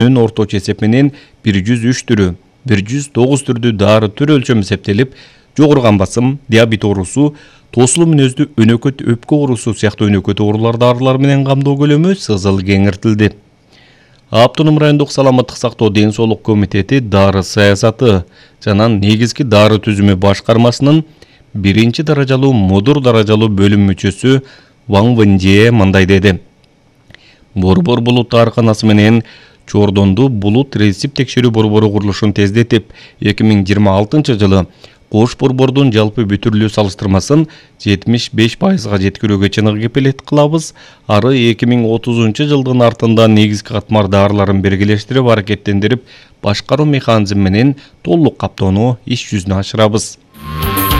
орточо эсеп менен 103 түрү, 109 түрдүү дары түр өлчөмү эсептелип, жогорган басым, диабет оорусу, тосулуу мүнөздүү өнөкөт өпкө оорусу сыяктуу өнөкөт оорулар дарылар менен камдоо көлөмү сызыл кеңиртилди. Автоном райондук саламаттык сактоо ден соолук комитети дары саясаты жана негизги дары түзүмү башкармасынын 1-даражалуу мудур даражалуу бөлүм мүчөсү Ван Вэнжие мындай деди. Борбор булут аарканасы менен Чордонду булут рецепт текшерүү борбору курулушун тездетип, 2026 жылы Кош борбордун жалпы бүтүрлүү салыштырмасын 75%га жеткирүүгө чыныгы кепилет кылабыз. Ары 2030 жылдын артында негизги катмар дарыларын бергилештирип, аракеттендирип, башкаруу механизми менен толук каптоону иш жүзүнө ашырабыз.